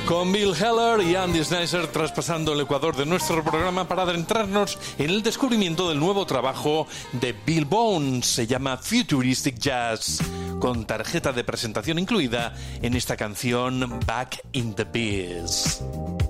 Con Bill Heller y Andy Snyder traspasando el ecuador de nuestro programa para adentrarnos en el descubrimiento del nuevo trabajo de Bill Bones. Se llama Futuristic Jazz, con tarjeta de presentación incluida en esta canción Back in the Biz.